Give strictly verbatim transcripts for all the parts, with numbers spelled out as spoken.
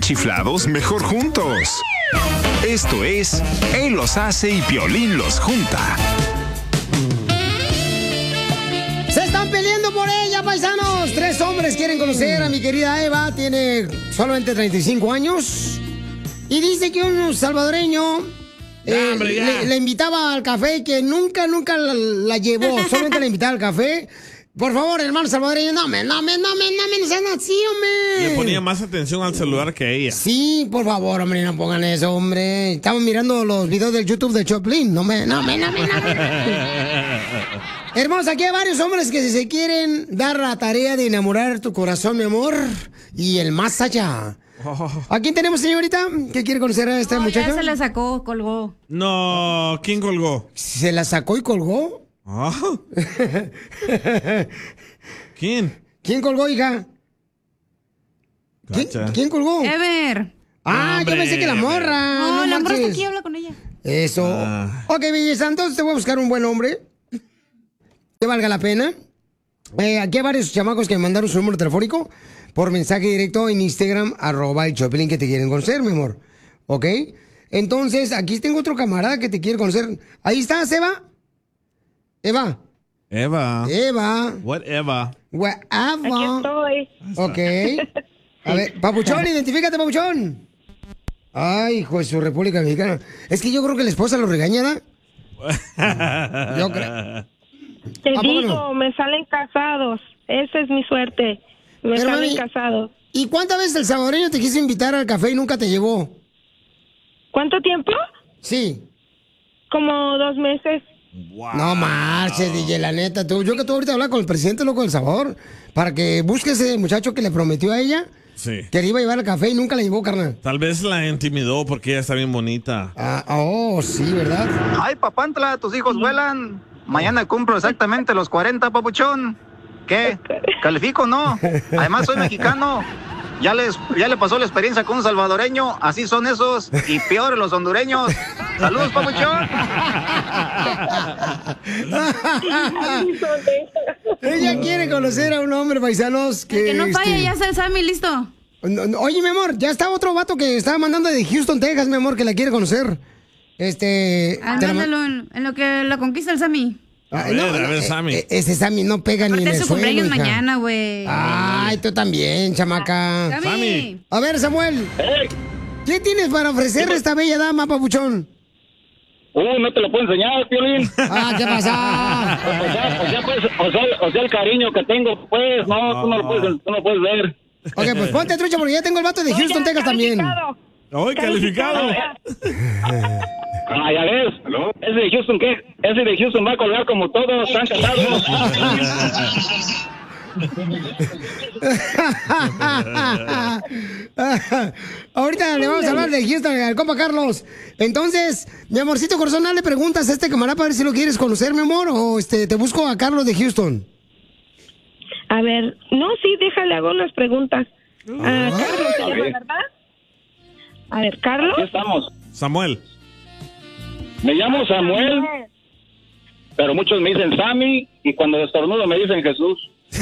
chiflados, mejor juntos. Esto es Él los hace y Piolín los junta. Se están peleando por ella, paisanos. Tres hombres quieren conocer a mi querida Eva. Tiene solamente treinta y cinco años. Y dice que un salvadoreño eh, Ya, hombre, ya. le, le invitaba al café y que nunca, nunca la, la llevó. Solamente le invitaba al café. Por favor, hermano salvadoreño, no me, no me, no me, no me, no sean así, hombre. Le ponía más atención al celular que a ella. Sí, por favor, hombre, no pongan eso, hombre. Estamos mirando los videos del YouTube de Choplin. No me, no me, no me, no me. Hermosa, aquí hay varios hombres que se quieren dar la tarea de enamorar tu corazón, mi amor, y el más allá. ¿A quién tenemos, señorita? ¿Qué quiere conocer a esta No, muchacha? ya se la sacó, colgó. No, ¿quién colgó? ¿Se la sacó y colgó? Ah. ¿Quién? ¿Quién colgó, hija? ¿Quién, Cacha. ¿quién colgó? Ever. Ah, No, yo pensé que la hombre, morra. No, no la morra está marches. aquí, habla con ella. Eso. Ah. Ok, belleza, entonces te voy a buscar un buen hombre que valga la pena. Eh, aquí hay varios chamacos que me mandaron su número telefónico por mensaje directo en Instagram, arroba el Choplin, que te quieren conocer, mi amor. ¿Ok? Entonces, aquí tengo otro camarada que te quiere conocer. Ahí estás, Eva. Eva. Eva. Eva. Whatever. Wherever. Aquí estoy. Ok. A ver, Papuchón, identifícate, Papuchón. Ay, hijo de su República Mexicana. Es que yo creo que la esposa lo regaña, ¿da? Yo creo. Te ¿A poco digo, no? me salen casados. Esa es mi suerte. Me Pero, salen mami, casados. ¿Y cuántas veces el salvadoreño te quiso invitar al café y nunca te llevó? ¿Cuánto tiempo? Sí. Como dos meses. Wow. No marches, D J, la neta. Tú, yo que tú ahorita hablas con el presidente loco del sabor para que busque ese muchacho que le prometió a ella Sí. que le iba a llevar al café y nunca la llevó, carnal. Tal vez la intimidó porque ella está bien bonita. Ah, oh, sí, ¿verdad? Ay, papantla, tus hijos vuelan. Mañana cumplo exactamente los cuarenta, papuchón. ¿Qué? ¿Califico o no? Además soy mexicano. Ya les, ya le pasó la experiencia con un salvadoreño. Así son esos. Y peor los hondureños. Saludos, papuchón. Ella quiere conocer a un hombre, paisanos, que... Que no falla, este, ya está el Sammy, listo. no, no, Oye, mi amor, ya está otro vato que estaba mandando de Houston, Texas, mi amor, que la quiere conocer. Este... te la ma- Ándalo en, en lo que la conquista el Sammy. Ah, A ver, a ver, eh, Sammy. eh, ese Sammy no pega ni en Aparte el es su suelo, cumpleaños hija. mañana, güey. Ay, tú también, chamaca. Sammy. Sammy. A ver, Samuel. ¿Qué tienes para ofrecerle a esta bella dama, papuchón? Uh, no te lo puedo enseñar, Piolín. Ah, ¿qué pasa? O sea, o sea, pues, o sea, o sea, el cariño que tengo, pues, no, tú no lo puedes, tú no lo puedes ver. Ok, pues ponte trucha porque ya tengo el vato de Houston, Texas también. ¡Ay, calificado! Ah, ya ves. Ese de Houston, ¿qué? Ese de Houston va a colgar como todos, están casados. Ahorita le vamos a hablar de Houston al compa Carlos. Entonces, mi amorcito corazón, le preguntas a este camarada para ver si lo quieres conocer, mi amor, o este te busco a Carlos de Houston. A ver, no, sí, déjale, hago unas preguntas. Ah, Carlos se llama, ¿verdad? A ver, Carlos. Aquí estamos. Samuel. Me llamo Samuel, pero muchos me dicen Sammy, y cuando estornudo me dicen Jesús.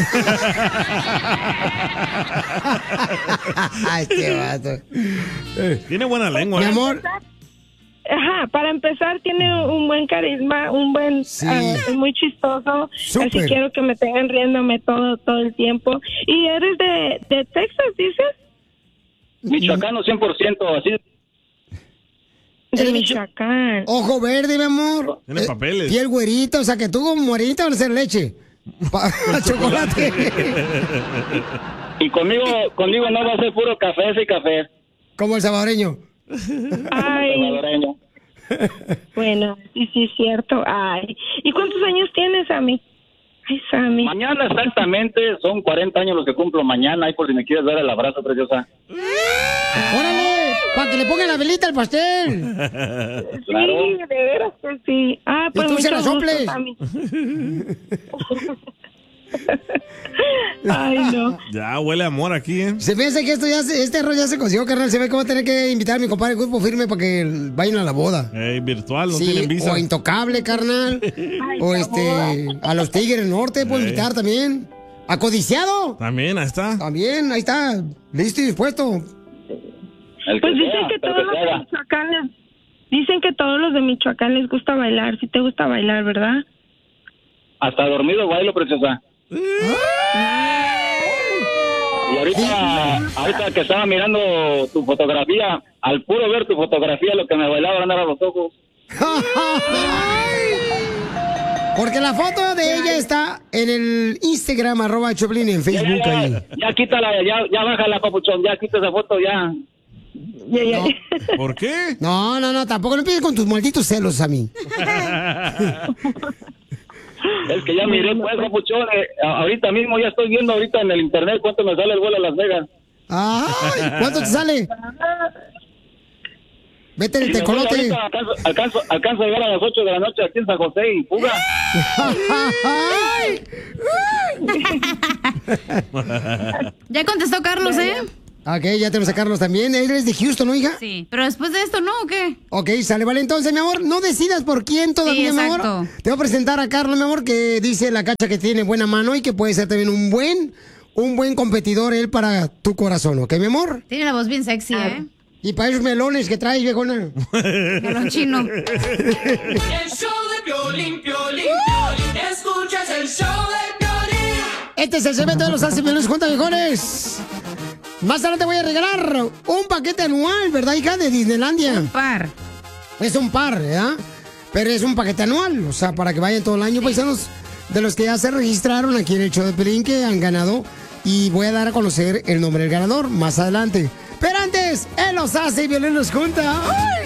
Este vato. Tiene buena lengua. Mi ¿eh? amor, Ajá, para empezar tiene un buen carisma, un buen, Sí. ah, es muy chistoso, Súper. así quiero que me tengan riéndome todo todo el tiempo. ¿Y eres de, de Texas, dices? Michoacano cien por ciento, así. De El Micho- Michoacán. ojo verde, mi amor. Tiene Eh, papeles. Piel güerita, o sea que tú como morenita van a hacer leche. Pa- chocolate. Y conmigo, conmigo no va a ser puro café, sí café. Como el salvadoreño. Ay, Salvadoreño. bueno, sí, sí, es cierto. Ay, ¿y cuántos años tienes, Sammy? Ay, Sammy. Mañana exactamente son cuarenta años los que cumplo mañana, ahí por si me quieres dar el abrazo, preciosa. ¡Órale! Para que le pongan la velita al pastel. Claro. Sí, de veras que sí. Ah, Y pues tú se mucho la gusto, soples. Sammy. Ay, no. Ya huele a amor aquí, ¿eh? Se piensa que esto ya se- este arroz ya se consiguió, carnal. Se ve que voy a tener que invitar a mi compadre Grupo Firme para que vayan a la boda. Ey, virtual, no Sí, tienen visa. o Intocable, carnal. O este, a los Tigres del Norte puedo Ey. invitar también. A Codiciado. También, ahí está. También, ahí está. Listo y dispuesto. El que Pues dicen sea, que pero todos los se de haga. Michoacán les, dicen que todos los de Michoacán les gusta bailar. Si te gusta bailar, ¿verdad? Hasta dormido bailo, preciosa. Y ahorita, ahorita que estaba mirando tu fotografía, al puro ver tu fotografía, lo que me bailaba andar a los ojos. Porque la foto de ella está en el Instagram, arroba Choplin, en Facebook. Ya, ya, ahí. ya, ya quítala, ya, ya bájala, papuchón, ya quita esa foto, ya. Ya, ya. No. ¿Por qué? No, no, no, tampoco no empieces con tus malditos celos a mí. Es que ya miré, pues, papuchón, eh, ahorita mismo ya estoy viendo ahorita en el internet cuánto me sale el vuelo a Las Vegas. Ay, ¿cuánto te sale? Vete en el Y me voy tecolote. ahorita, Alcanzo, alcanzo, alcanzo a llegar a las ocho de la noche aquí en San José y fuga. Ya contestó Carlos, ¿eh? Ok, ya tenemos a Carlos también. Él es de Houston, ¿no, hija? Sí. Pero después de esto, ¿no? ¿O qué? Ok, sale, vale. Entonces, mi amor, no decidas por quién todavía, Sí, mi amor. exacto. Te voy a presentar a Carlos, mi amor, que dice la cacha que tiene buena mano y que puede ser también un buen, un buen competidor él para tu corazón, ¿ok, mi amor? Tiene la voz bien sexy, ¿eh? Y para esos melones que traes, viejona. Melón chino. El show de Piolín, Piolín, Piolín. Escuchas el show de Piolín. Este es el segmento de los Hace Violencia Junta, viejones. Más adelante voy a regalar un paquete anual, ¿verdad, hija? De Disneylandia. Un par. Es un par, ¿verdad? Pero es un paquete anual, o sea, para que vayan todo el año, paisanos, de los que ya se registraron aquí en el show de Pelín, que han ganado. Y voy a dar a conocer el nombre del ganador más adelante. Pero antes, él los hace y Violín los junta. ¡Ay!